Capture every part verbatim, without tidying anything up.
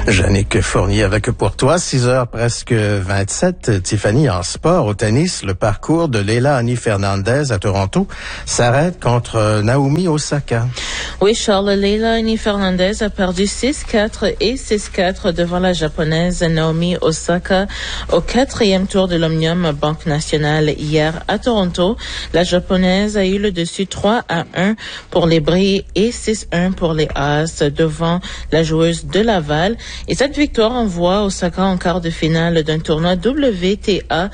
Jannick Fournier avec pour toi, six heures presque vingt-sept. Tiffany, en sport, au tennis, le parcours de Leylah Annie Fernandez à Toronto s'arrête contre Naomi Osaka. Oui, Charles, Leylah Annie Fernandez a perdu six quatre et six quatre devant la japonaise Naomi Osaka au quatrième tour de l'Omnium Banque Nationale hier à Toronto. La japonaise a eu le dessus trois à un pour les bris et six à un pour les as devant la joueuse de Laval. Et cette victoire envoie Osaka en quart de finale d'un tournoi W T A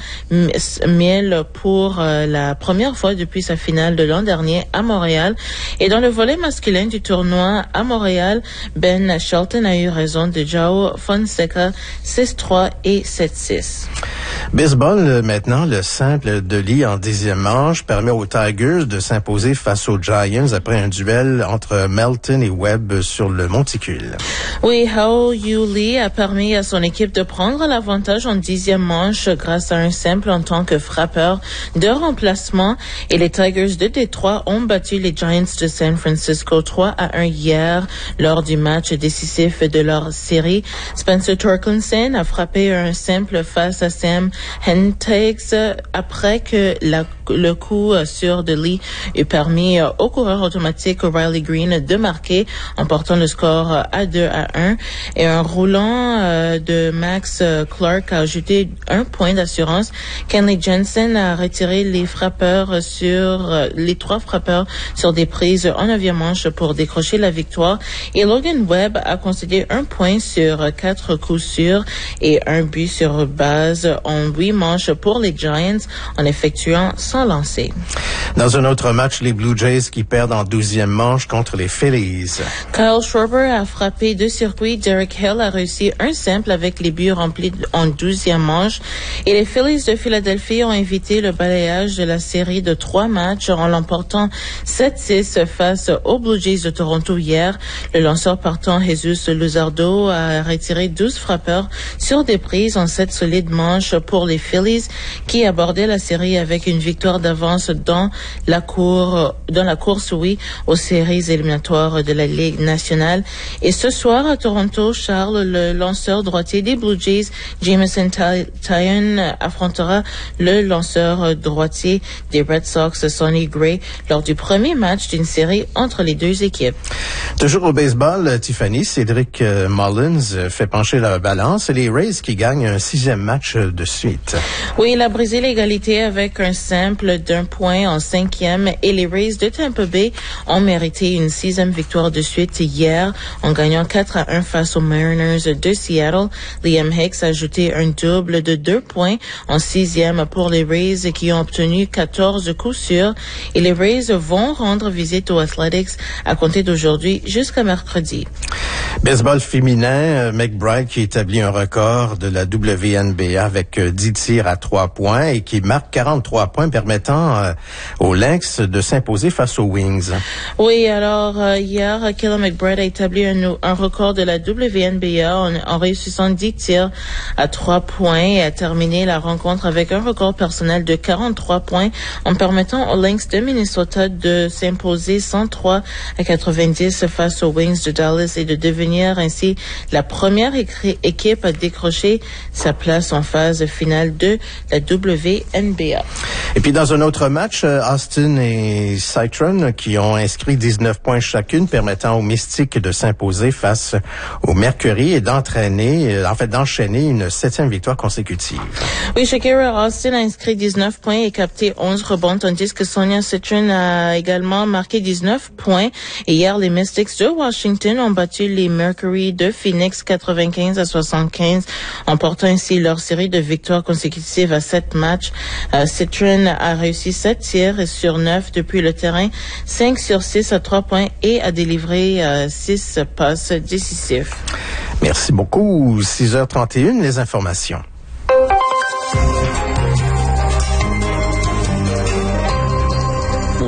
Miel pour euh, la première fois depuis sa finale de l'an dernier à Montréal. Et dans le volet masculin du tournoi à Montréal, Ben Shelton a eu raison de João Fonseca six trois et sept six. Baseball, maintenant, le simple de Lee en dixième manche permet aux Tigers de s'imposer face aux Giants après un duel entre Melton et Webb sur le monticule. Oui, Hao Yu Lee a permis à son équipe de prendre l'avantage en dixième manche grâce à un simple en tant que frappeur de remplacement, et les Tigers de Détroit ont battu les Giants de San Francisco trois à un hier lors du match décisif de leur série. Spencer Torkelson a frappé un simple face à Sam Hentges après que la, le coup sur de Lee eut permis au coureur automatique Riley Green de marquer en portant le score à deux à un, et un roulant euh, de Max Clark a ajouté un point d'assurance. Kenley Jensen a retiré les frappeurs sur euh, les trois frappeurs sur des prises en neuvième manche pour décrocher la victoire, et Logan Webb a concédé un point sur quatre coups sûrs et un but sur base en huit manches pour les Giants en effectuant sans lancer. Dans un autre match, les Blue Jays qui perdent en douzième manche contre les Phillies. Kyle Schwarber a frappé deux circuits. Derek Hill a réussi un simple avec les buts remplis en douzième manche. Et les Phillies de Philadelphie ont évité le balayage de la série de trois matchs en l'emportant sept six face aux Blue Jays de Toronto hier. Le lanceur partant Jesus Luzardo a retiré douze frappeurs sur des prises en sept solides manches pour les Phillies qui abordaient la série avec une victoire d'avance dans la cour, dans la course, oui, aux séries éliminatoires de la Ligue nationale. Et ce soir à Toronto, Charles, le lanceur droitier des Blue Jays, Jameson Taillon, affrontera le lanceur droitier des Red Sox, Sonny Gray, lors du premier match d'une série entre les deux équipes. Toujours au baseball, Tiffany, Cédric Mullins fait pencher la balance et les Rays qui gagnent un sixième match de suite. Oui, il a brisé l'égalité avec un simple d'un point en cinquième, et les Rays de Tampa Bay ont mérité une sixième victoire de suite hier en gagnant quatre à un face aux Mariners de Seattle. Liam Hicks a ajouté un double de deux points en sixième pour les Rays qui ont obtenu quatorze coups sûrs, et les Rays vont rendre visite aux Athletics à compter d'aujourd'hui jusqu'à mercredi. Baseball féminin, McBride qui établit un record de la W N B A avec dix tirs à trois points et qui marque quarante-trois points permettant euh, aux Lynx de s'imposer face aux Wings. Oui, alors euh, hier, Kayla McBride a établi un, un record de la W N B A en, en réussissant dix tirs à trois points et a terminé la rencontre avec un record personnel de quarante-trois points en permettant aux Lynx de Minnesota de s'imposer cent trois à quatre-vingt-dix face aux Wings de Dallas et de devenir ainsi la première écri- équipe à décrocher sa place en phase finale de la W N B A. Et puis dans un autre match, Austin et Citron qui ont inscrit dix-neuf points chacune, permettant aux Mystiques de s'imposer face au Mercury et d'entraîner, en fait d'enchaîner une septième victoire consécutive. Oui, Shakira Austin a inscrit dix-neuf points et capté onze rebonds, tandis que Sonia Citron a également marqué dix-neuf points. Et hier, les Mystics de Washington ont battu les Mercury de Phoenix quatre-vingt-quinze à soixante-quinze, emportant ainsi leur série de victoires consécutives à sept matchs. Euh, Citron a réussi sept tirs sur neuf depuis le terrain, cinq sur six à trois points et a délivré euh, six passes décisives. Merci beaucoup. six heures trente et une, les informations.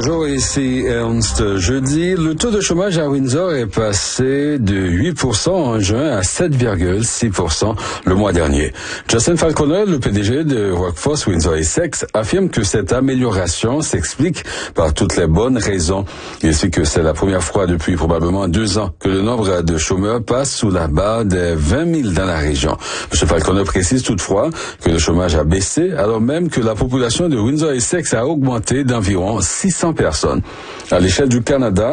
Bonjour, ici Ernst. Jeudi, le taux de chômage à Windsor est passé de huit pour cent en juin à sept virgule six pour cent le mois dernier. Justin Falconer, le P D G de Workforce Windsor Essex, affirme que cette amélioration s'explique par toutes les bonnes raisons. Il explique que c'est la première fois depuis probablement deux ans que le nombre de chômeurs passe sous la barre des vingt mille dans la région. M. Falconer précise toutefois que le chômage a baissé alors même que la population de Windsor Essex a augmenté d'environ six cents personnes. À l'échelle du Canada,